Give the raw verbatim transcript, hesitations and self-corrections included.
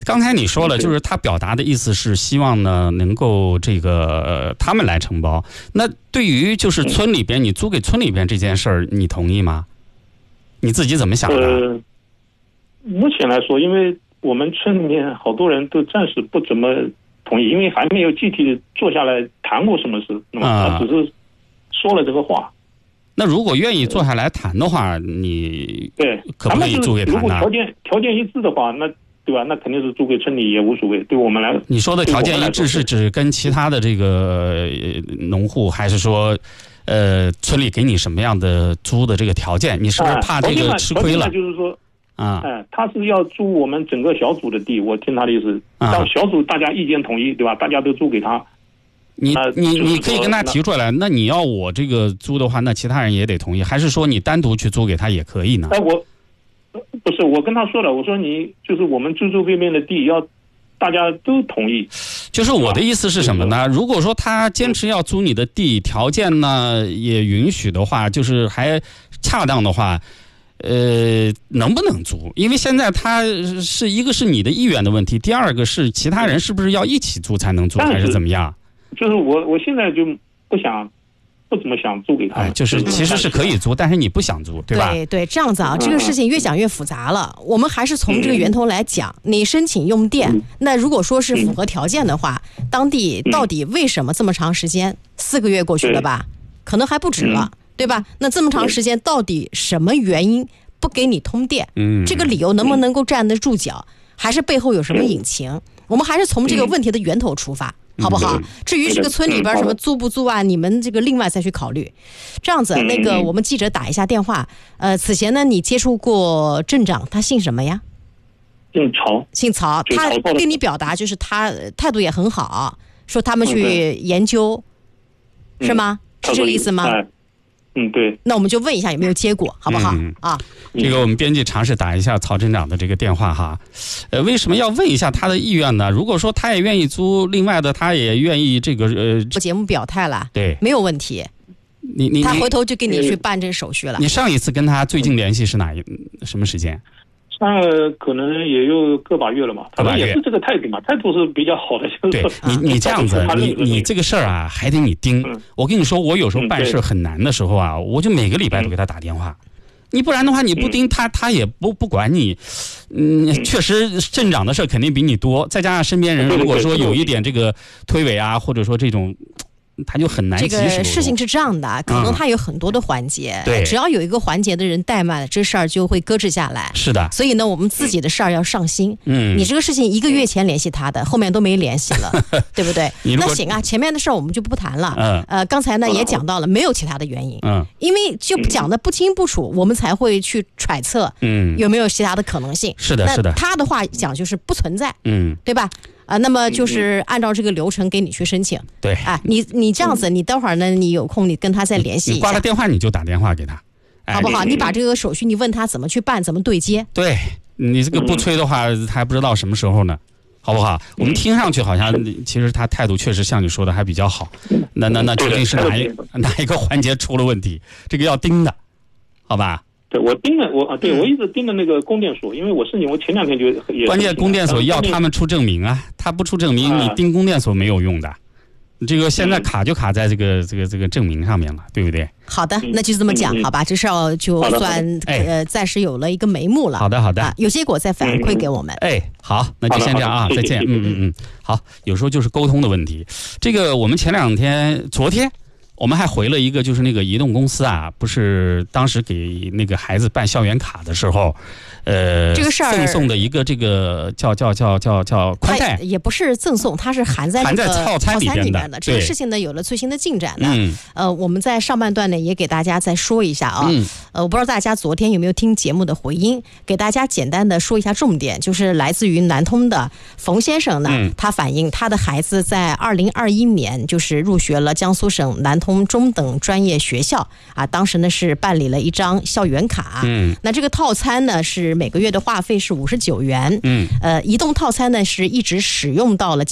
刚才你说了，就是他表达的意思是希望呢能够这个、呃、他们来承包。那对于就是村里边你租给村里边这件事儿，你同意吗？你自己怎么想的？ 呃，目前来说，因为我们村里面好多人都暂时不怎么同意，因为还没有具体坐下来谈过什么事，那么他只是说了这个话。 那如果愿意坐下来谈的话，你对可不可以租给他呢？ 如果条件条件一致的话，那对吧？那肯定是租给村里也无所谓。对我们来， 你说的条件一致是指跟其他的这个农户，还是说，呃，村里给你什么样的租的这个条件？你是不是怕这个吃亏了？ 就是说， 啊， 哎，他是要租我们整个小组的地，我听他的意思，让小组大家意见统一，对吧？大家都租给他。 你你你可以跟他提出来，那你要我这个租的话，那其他人也得同意，还是说你单独去租给他也可以呢？ 哎，我不是我跟他说了，我说你就是我们租租边边的地要大家都同意。 就是我的意思是什么呢？如果说他坚持要租你的地，条件呢也允许的话，就是还恰当的话。呃，能不能租？因为现在他是一个是你的意愿的问题，第二个是其他人是不是要一起租才能租，还是怎么样？ 就是我我现在就不想不怎么想租给他、 哎，就是其实是可以租，但是你不想租，对吧？ 对对，这样子啊，这个事情越讲越复杂了。我们还是从这个源头来讲，你申请用电，那如果说是符合条件的话，当地到底为什么这么长时间？四个月过去了吧，可能还不止了。对吧？那这么长时间，到底什么原因不给你通电？嗯，这个理由能不能够站得住脚？还是背后有什么隐情？我们还是从这个问题的源头出发，好不好？至于这个村里边什么租不租啊，你们这个另外再去考虑。这样子，那个我们记者打一下电话。呃，此前呢，你接触过镇长，他姓什么呀？ 姓曹。 姓曹，他跟你表达就是他态度也很好，说他们去研究，是吗？是这个意思吗？ 嗯，对。 那我们就问一下有没有结果，好不好？嗯、啊， 这个我们编辑尝试打一下曹镇长的这个电话哈。呃，为什么要问一下他的意愿呢？如果说他也愿意租，另外的他也愿意这个呃， 节目表态了， 对， 没有问题。 你你他回头就跟你去办这手续了。 你上一次跟他最近联系是哪一什么时间？ 那可能也有个把月了嘛，他们也是这个态度嘛，态度是比较好的。就是对你，你这样子，你你这个事儿啊，还得你盯。嗯、我跟你说，我有时候办事很难的时候啊，我就每个礼拜都给他打电话。嗯、你不然的话，你不盯他，他也不不管你。嗯，确实镇长的事肯定比你多，再加上身边人如果说有一点这个推诿啊，或者说这种。他就很难这个事情是这样的，可能他有很多的环节，对、嗯，只要有一个环节的人怠慢了，这事儿就会搁置下来。 是的， 所以呢，我们自己的事儿要上心。嗯，你这个事情一个月前联系他的，后面都没联系了，对不对？那行啊，前面的事儿我们就不谈了。嗯，呃，刚才呢也讲到了，没有其他的原因。嗯，因为就讲的不清不楚，我们才会去揣测，嗯，有没有其他的可能性？ 是的，是的。 他的话讲就是不存在， 嗯， 对吧？啊，那么就是按照这个流程给你去申请。 对， 啊，你你这样子，你等会儿呢，你有空你跟他再联系一下。 你挂了电话你就打电话给他， 好不好？你把这个手续你问他怎么去办，怎么对接。 对，你这个不催的话，他还不知道什么时候呢，好不好？我们听上去好像其实他态度确实像你说的还比较好。那那那究竟是哪一哪一个环节出了问题？这个要盯的，好吧？ 对，我盯了我啊，对、嗯、我一直盯着那个供电所，因为我申请，我前两天就也关键供电所要他们出证明啊，他不出证明，你盯供电所没有用的。这个现在卡就卡在这个、嗯、这个这个证明上面了，对不对？ 好的，那就这么讲，好吧？这事儿就算呃暂时有了一个眉目了。 好的，好的， 啊、有结果再反馈给我们。 哎，好，那就先这样啊，再见。嗯嗯嗯，好，有时候就是沟通的问题。这个我们前两天，昨天。我们还回了一个，就是那个移动公司啊，不是当时给那个孩子办校园卡的时候，呃， 这个事儿赠送的一个这个叫叫叫叫叫宽带， 也不是赠送，它是含在含在套餐里面的。这个事情呢，有了最新的进展呢。嗯、呃，我们在上半段呢也给大家再说一下啊。嗯、呃，我不知道大家昨天有没有听节目的回音，给大家简单的说一下重点，就是来自于南通的冯先生呢，嗯、他反映他的孩子在二零二一年就是入学了江苏省南通中等专业学校啊，当时呢是办理了一张校园卡，嗯，那这个套餐呢是每个月的话费是五十九元，嗯，呃，移动套餐呢是一直使用到了。